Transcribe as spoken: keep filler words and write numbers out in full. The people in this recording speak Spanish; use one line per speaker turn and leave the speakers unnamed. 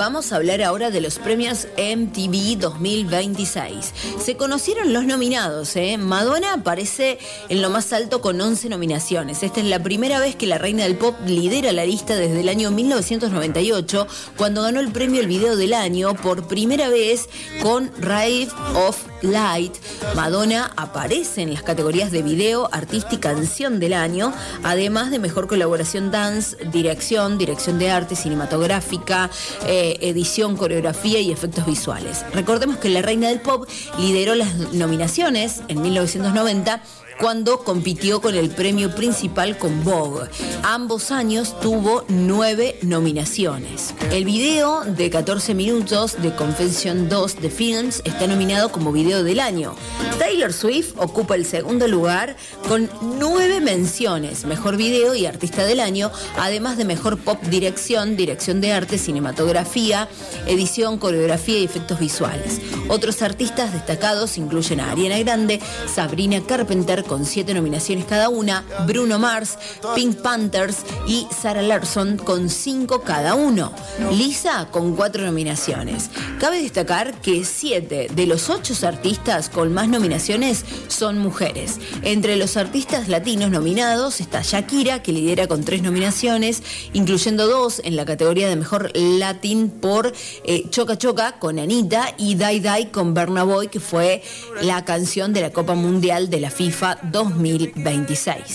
Vamos a hablar ahora de los premios M T V dos mil veintiséis. Se conocieron los nominados, ¿eh? Madonna aparece en lo más alto con once nominaciones. Esta es la primera vez que la reina del pop lidera la lista desde el año mil novecientos noventa y ocho, cuando ganó el premio al video del año por primera vez con Ray of Light. Madonna aparece en las categorías de video, artista y canción del año, además de mejor colaboración dance, dirección, dirección de arte, cinematográfica, eh, edición, coreografía y efectos visuales. Recordemos que la reina del pop lideró las nominaciones en mil novecientos noventa, cuando compitió con el premio principal con Vogue. Ambos años tuvo nueve nominaciones. El video de catorce minutos de Confession dos de Films está nominado como video del año. Taylor Swift ocupa el segundo lugar con nueve menciones, mejor video y artista del año, además de mejor pop dirección, dirección de arte, cinematografía, edición, coreografía y efectos visuales. Otros artistas destacados incluyen a Ariana Grande, Sabrina Carpenter con siete nominaciones cada una, Bruno Mars, Pink Panthers y Sarah Larsson con cinco cada uno. Lisa con cuatro nominaciones. Cabe destacar que siete de los ocho artistas con más nominaciones son mujeres. Entre los artistas latinos nominados está Shakira, que lidera con tres nominaciones, incluyendo dos en la categoría de mejor latín por eh, Choca Choca con Anita y Die Die con Burna Boy, que fue la canción de la Copa Mundial de la FIFA dos mil veintiséis.